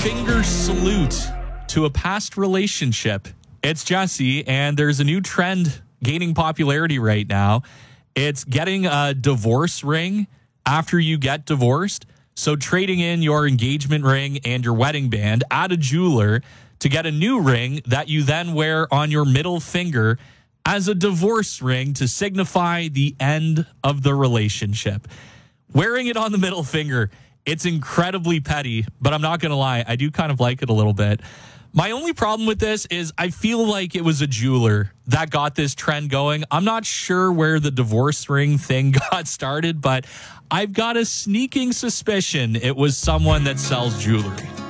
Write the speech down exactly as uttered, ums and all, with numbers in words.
finger salute to a past relationship. It's Jesse, and there's a new trend gaining popularity right now. It's getting a divorce ring after you get divorced. So trading in your engagement ring and your wedding band at a jeweler to get a new ring that you then wear on your middle finger as a divorce ring to signify the end of the relationship. Wearing it on the middle finger, it's incredibly petty, but I'm not going to lie, I do kind of like it a little bit. My only problem with this is I feel like it was a jeweler that got this trend going. I'm not sure where the divorce ring thing got started, but I've got a sneaking suspicion it was someone that sells jewelry.